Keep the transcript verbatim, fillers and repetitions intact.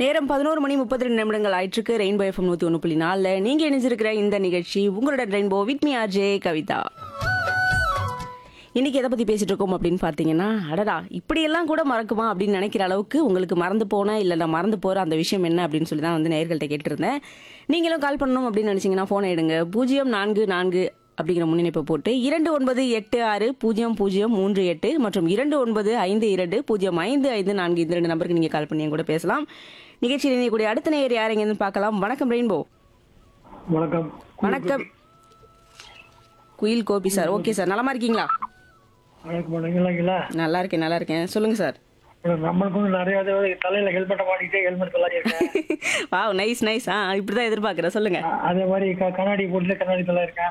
நேரம் பதினொரு மணி முப்பத்தி ரெண்டு நிமிடங்கள் ஆயிற்றுக்கு ரெயின்போ எஃப்எம் நூற்றி ஒன்று புள்ளி நாலில் நீங்கள் இணைஞ்சிருக்கிற இந்த நிகழ்ச்சி உங்களோட rainbow with me RJ Kavitha. இன்னைக்கு எதை பற்றி பேசிட்டு இருக்கோம் அப்படின்னு பார்த்தீங்கன்னா, அடடா இப்படியெல்லாம் கூட மறக்குமா அப்படின்னு நினைக்கிற அளவுக்கு உங்களுக்கு மறந்து போன இல்லை நான் மறந்து போகிற அந்த விஷயம் என்ன அப்படின்னு சொல்லி தான் வந்து நேயர்கள்ட்ட கேட்டிருந்தேன். நீங்களும் கால் பண்ணணும் அப்படின்னு நினச்சிங்கன்னா ஃபோனை எடுங்க. பூஜ்ஜியம் நான்கு நான்கு அப்படிங்கிற முன்னிணைப்பை போட்டு இரண்டு ஒன்பது எட்டு ஆறு பூஜ்ஜியம் பூஜ்ஜியம் மூன்று எட்டு மற்றும் இரண்டு ஒன்பது ஐந்து இரண்டு பூஜ்ஜியம் ஐந்து ஐந்து நான்கு இந்த ரெண்டு நம்பருக்கு நீங்கள் கால் பண்ணி என் கூட பேசலாம். நிகழ்ச்சியில் இணையக்கூடிய அடுத்த நேயர் யார் எங்கேருந்து பார்க்கலாம். வணக்கம் ரெயின்போ. வணக்கம். வணக்கம் குயில் கோபி சார். ஓகே சார், நலமா இருக்கீங்களா? வணக்கம் வணக்கங்களா. நல்லா இருக்கேன் நல்லா இருக்கேன் சொல்லுங்க சார். நம்மளுக்கும் நிறைய தடவை தலையில ஹெல்மெட்டை மாட்டிக்கிட்டே ஹெல்மெட் தொல்லாடி இருக்கேன். Wow nice nice. ஆ இப்படிதான் எதிர்பார்க்குறேன், சொல்லுங்க. அதே மாதிரி க- கண்ணாடி போட்டு கண்ணாடி தொல்லா இருக்கேன்.